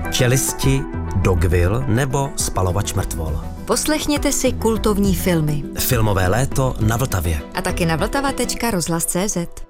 Čelisti, Dogville nebo Spalovač mrtvol. Poslechněte si kultovní filmy. Filmové léto na Vltavě. A taky na vltava.rozhlas.cz.